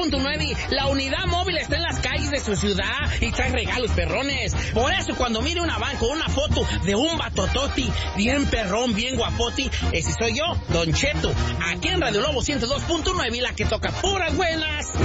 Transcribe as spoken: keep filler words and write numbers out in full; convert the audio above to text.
punto nueve, la unidad móvil está en las calles de su ciudad y trae regalos perrones. Por eso cuando mire una van con una foto de un batototi, bien perrón, bien guapoti, ese soy yo, Don Cheto, aquí en Radio Lobo ciento dos punto nueve, la que toca puras buenas.